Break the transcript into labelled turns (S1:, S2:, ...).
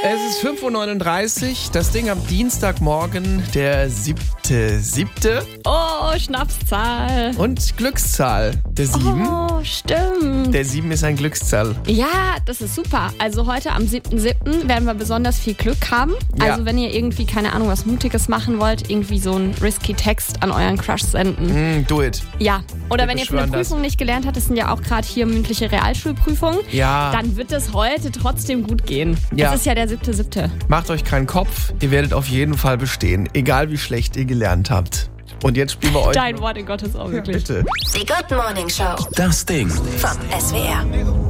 S1: Es ist 5.39 Uhr, das Ding am Dienstagmorgen, der 7.7.
S2: Oh, Schnapszahl.
S1: Und Glückszahl, der 7.
S2: Oh, stimmt.
S1: Der 7 ist ein Glückszahl.
S2: Ja, das ist super. Also heute am 7.7. werden wir besonders viel Glück haben.
S1: Ja.
S2: Also wenn ihr irgendwie, keine Ahnung, was Mutiges machen wollt, irgendwie so einen risky Text an euren Crush senden.
S1: Do it.
S2: Ja, oder
S1: Wir
S2: wenn ihr für eine
S1: beschwören das.
S2: Prüfung nicht gelernt habt, das sind ja auch gerade hier mündliche Realschulprüfungen,
S1: Ja.
S2: dann wird es heute trotzdem gut gehen.
S1: Ja.
S2: Es ist ja der 7.7.
S1: Macht euch keinen Kopf, ihr werdet auf jeden Fall bestehen, egal wie schlecht ihr gelernt habt. Und jetzt spielen wir euch...
S2: Dein Wort in Gottes Auge, wirklich.
S1: Bitte.
S3: Die Good Morning Show
S4: Das Ding.
S3: vom SWR.